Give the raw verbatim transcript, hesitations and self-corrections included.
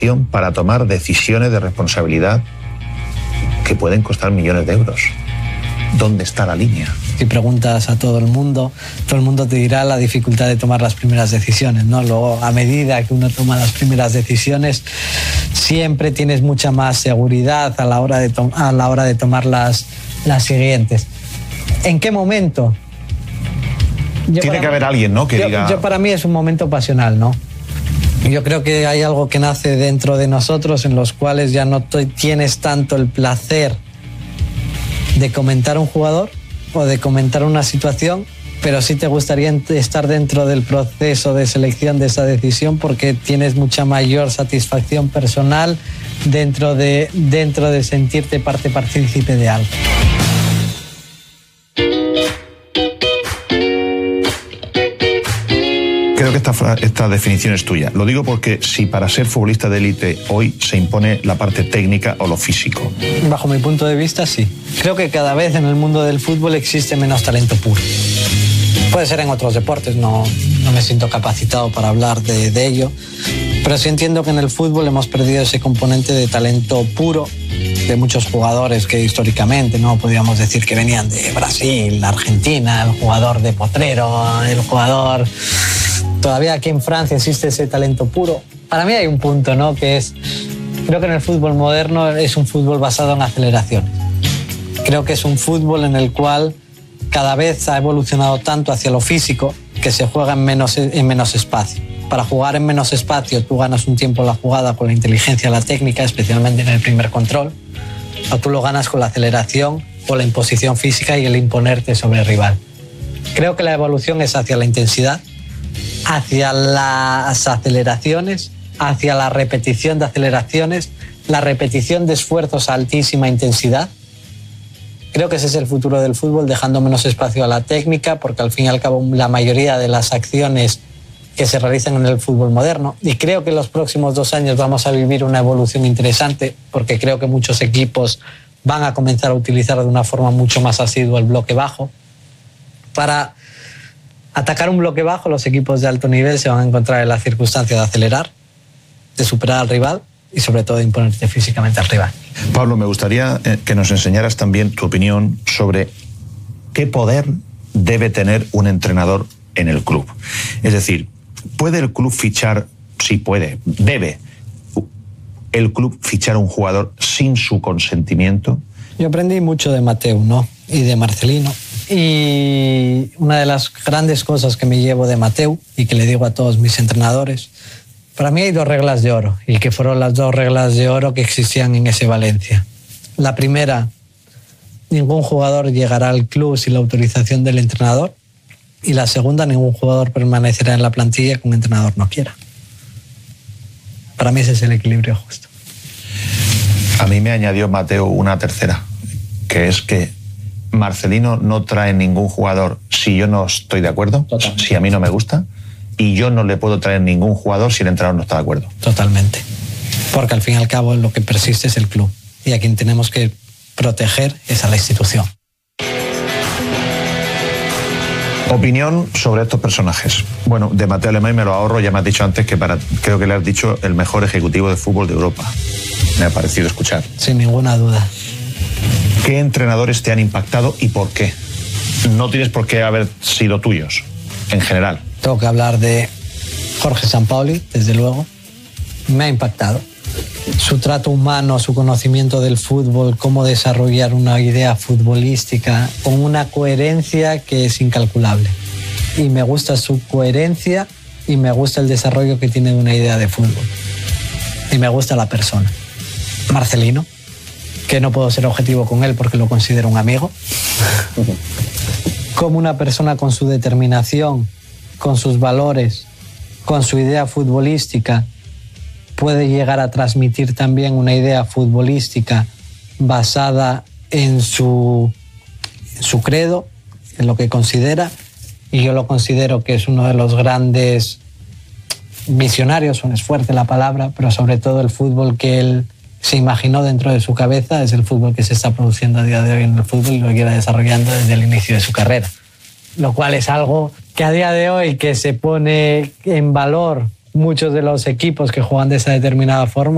para tomar decisiones de responsabilidad que pueden costar millones de euros. ¿Dónde está la línea? Si preguntas a todo el mundo, todo el mundo te dirá la dificultad de tomar las primeras decisiones, ¿no? Luego, a medida que uno toma las primeras decisiones, siempre tienes mucha más seguridad a la hora de, to- a la hora de tomar las, las siguientes. ¿En qué momento? Yo Tiene que haber mí, alguien, ¿no? Que yo, diga... yo para mí es un momento pasional, ¿no? Yo creo que hay algo que nace dentro de nosotros en los cuales ya no t- tienes tanto el placer de comentar un jugador o de comentar una situación, pero sí te gustaría estar dentro del proceso de selección de esa decisión porque tienes mucha mayor satisfacción personal dentro de, dentro de sentirte parte partícipe de algo. Creo que esta, esta definición es tuya. Lo digo porque si para ser futbolista de élite hoy se impone la parte técnica o lo físico. Bajo mi punto de vista, sí. Creo que cada vez en el mundo del fútbol existe menos talento puro. Puede ser en otros deportes, no, no me siento capacitado para hablar de, de ello, pero sí entiendo que en el fútbol hemos perdido ese componente de talento puro de muchos jugadores que históricamente no podíamos decir que venían de Brasil, Argentina, el jugador de Potrero, el jugador... Todavía aquí en Francia existe ese talento puro. Para mí hay un punto, ¿no? Que es, creo que en el fútbol moderno es un fútbol basado en aceleraciones. Creo que es un fútbol en el cual cada vez ha evolucionado tanto hacia lo físico que se juega en menos, en menos espacio. Para jugar en menos espacio tú ganas un tiempo en la jugada con la inteligencia, la técnica, especialmente en el primer control, o tú lo ganas con la aceleración o la imposición física y el imponerte sobre el rival. Creo que la evolución es hacia la intensidad, hacia las aceleraciones, hacia la repetición de aceleraciones, la repetición de esfuerzos a altísima intensidad. Creo que ese es el futuro del fútbol, dejando menos espacio a la técnica, porque al fin y al cabo la mayoría de las acciones que se realizan en el fútbol moderno, y creo que en los próximos dos años vamos a vivir una evolución interesante, porque creo que muchos equipos van a comenzar a utilizar de una forma mucho más asidua el bloque bajo. Para atacar un bloque bajo, los equipos de alto nivel se van a encontrar en la circunstancia de acelerar, de superar al rival y sobre todo de imponerte físicamente al rival. Pablo, me gustaría que nos enseñaras también tu opinión sobre qué poder debe tener un entrenador en el club. Es decir, ¿puede el club fichar? Sí puede, debe el club fichar a un jugador sin su consentimiento. Yo aprendí mucho de Mateu, ¿no? Y de Marcelino. Y una de las grandes cosas que me llevo de Mateu y que le digo a todos mis entrenadores, para mí hay dos reglas de oro, y que fueron las dos reglas de oro que existían en ese Valencia. La primera, ningún jugador llegará al club sin la autorización del entrenador. Y la segunda, ningún jugador permanecerá en la plantilla que un entrenador no quiera. Para mí ese es el equilibrio justo. A mí me añadió Mateu una tercera, que es que Marcelino no trae ningún jugador si yo no estoy de acuerdo, Totalmente. Si a mí no me gusta, y yo no le puedo traer ningún jugador si el entrenador no está de acuerdo. Totalmente. Porque al fin y al cabo lo que persiste es el club, y a quien tenemos que proteger es a la institución. Opinión sobre estos personajes. Bueno, de Mateu Alemany me lo ahorro, ya me has dicho antes que para, creo que le has dicho el mejor ejecutivo de fútbol de Europa. Me ha parecido escuchar. Sin ninguna duda. ¿Qué entrenadores te han impactado y por qué? No tienes por qué haber sido tuyos, en general. Tengo que hablar de Jorge Sampaoli, desde luego. Me ha impactado. Su trato humano, su conocimiento del fútbol, cómo desarrollar una idea futbolística con una coherencia que es incalculable. Y me gusta su coherencia y me gusta el desarrollo que tiene de una idea de fútbol. Y me gusta la persona. Marcelino, que no puedo ser objetivo con él porque lo considero un amigo. Como una persona con su determinación, con sus valores, con su idea futbolística, puede llegar a transmitir también una idea futbolística basada en su, en su credo, en lo que considera, y yo lo considero que es uno de los grandes visionarios, es fuerte la palabra, pero sobre todo el fútbol que él se imaginó dentro de su cabeza es el fútbol que se está produciendo a día de hoy en el fútbol y lo quiere desarrollando desde el inicio de su carrera. Lo cual es algo que a día de hoy que se pone en valor muchos de los equipos que juegan de esa determinada forma.